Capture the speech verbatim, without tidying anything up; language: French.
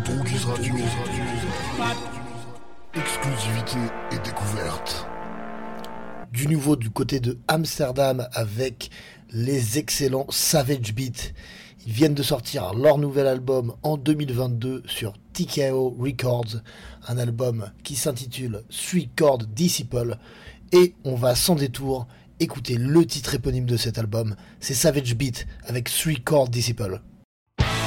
Droguis Radio. Exclusivité et découverte. Du nouveau du côté de Amsterdam avec les excellents Savage Beat. Ils viennent de sortir leur nouvel album en deux mille vingt-deux sur T K O Records, un album qui s'intitule Three Chord Disciple, et on va sans détour écouter le titre éponyme de cet album, c'est Savage Beat avec Three Chord Disciple.